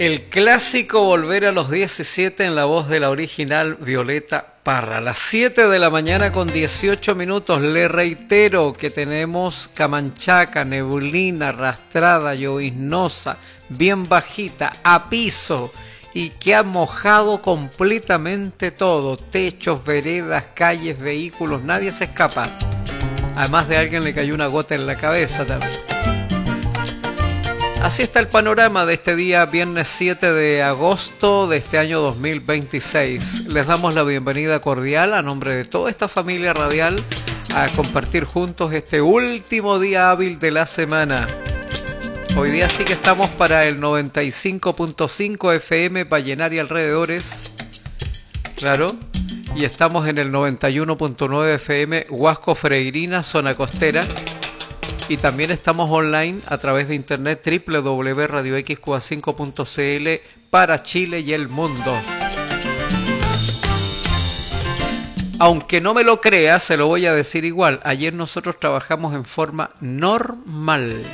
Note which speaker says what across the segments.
Speaker 1: El clásico Volver a los 17 en la voz de la original Violeta Parra. Las 7 de la mañana con 18 minutos. Le reitero que tenemos camanchaca, neblina, arrastrada, lloviznosa, bien bajita, a piso y que ha mojado completamente todo. Techos, veredas, calles, vehículos, nadie se escapa. Además de alguien le cayó una gota en la cabeza también. Así está el panorama de este día, viernes 7 de agosto de este año 2026. Les damos la bienvenida cordial a nombre de toda esta familia radial a compartir juntos este último día hábil de la semana. Hoy día sí que estamos para el 95.5 FM Vallenar y alrededores, claro, y estamos en el 91.9 FM Huasco Freirina, zona costera. Y también estamos online a través de internet www.radioxqa5.cl para Chile y el mundo. Aunque no me lo crea, se lo voy a decir igual. Ayer nosotros trabajamos en forma normal.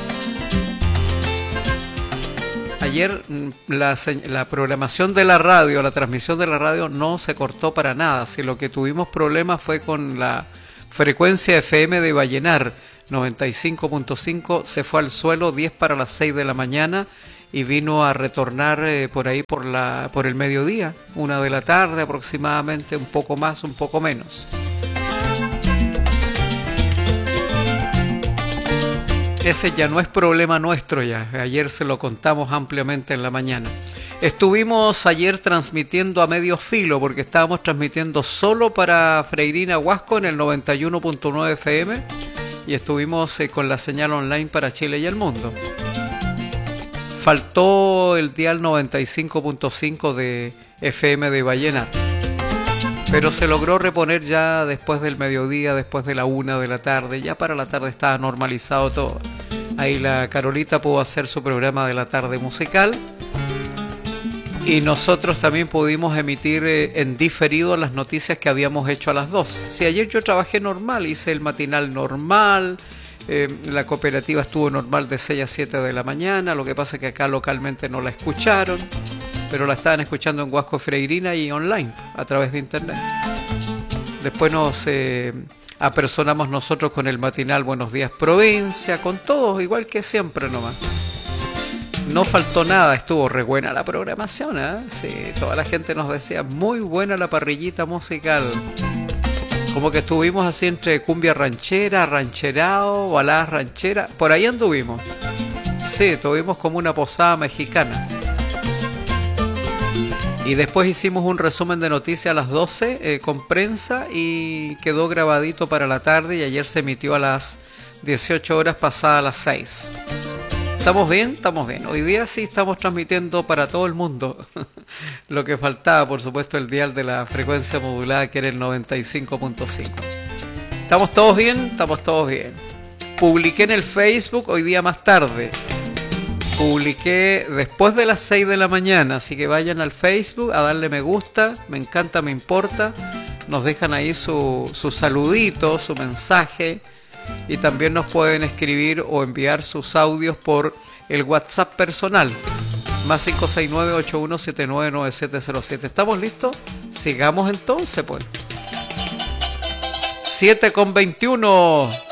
Speaker 1: Ayer la programación de la radio, la transmisión de la radio no se cortó para nada. Si lo que tuvimos problemas fue con la frecuencia FM de Vallenar. 95.5 se fue al suelo 10 para las 6 de la mañana y vino a retornar por ahí por el mediodía, 1 de la tarde aproximadamente, un poco más, un poco menos. Ese ya no es problema nuestro ya, ayer se lo contamos ampliamente en la mañana. Estuvimos ayer transmitiendo a medio filo porque estábamos transmitiendo solo para Freirina Huasco en el 91.9 FM. Y estuvimos con la señal online para Chile y el mundo. Faltó el dial 95.5 de FM de Vallenar. Pero se logró reponer ya después del mediodía, después de la 1 de la tarde. Ya para la tarde estaba normalizado todo. Ahí la Carolita pudo hacer su programa de la tarde musical. Y nosotros también pudimos emitir en diferido las noticias que habíamos hecho a las 12. Sí, ayer yo trabajé normal, hice el matinal normal, la cooperativa estuvo normal de 6 a 7 de la mañana, lo que pasa es que acá localmente no la escucharon, pero la estaban escuchando en Huasco Freirina y online, a través de internet. Después nos apersonamos nosotros con el matinal Buenos Días Provincia, con todos, igual que siempre nomás. No faltó nada, estuvo re buena la programación, ¿eh? Sí, toda la gente nos decía, muy buena la parrillita musical. Como que estuvimos así entre cumbia ranchera, rancherao, baladas rancheras, por ahí anduvimos. Sí, tuvimos como una posada mexicana. Y después hicimos un resumen de noticias a las 12 con prensa y quedó grabadito para la tarde y ayer se emitió a las 18 horas pasadas las 6. ¿Estamos bien? Estamos bien. Hoy día sí estamos transmitiendo para todo el mundo. Lo que faltaba, por supuesto, el dial de la frecuencia modulada, que era el 95.5. ¿Estamos todos bien? Estamos todos bien. Publiqué en el Facebook hoy día más tarde. Publiqué después de las 6 de la mañana, así que vayan al Facebook a darle me gusta, me encanta, me importa. Nos dejan ahí su saludito, su mensaje. Y también nos pueden escribir o enviar sus audios por el WhatsApp personal, más 569-8179-9707. ¿Estamos listos? Sigamos entonces, pues. 7:21.